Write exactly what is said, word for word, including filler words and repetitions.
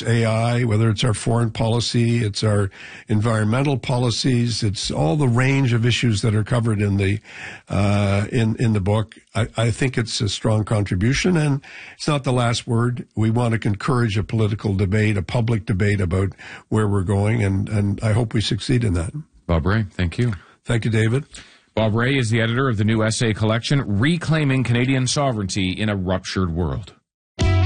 it's A I, whether it's our foreign policy, it's our environmental policies, it's all the range of issues that are covered in the uh, in in the book. I, I think it's a strong contribution, and it's not the last word. We want to encourage a political debate, a public debate about where we're going, and, and I hope we succeed in that. Bob Rae, thank you. Thank you, David. Bob Rae is the editor of the new essay collection, Reclaiming Canadian Sovereignty in a Ruptured World.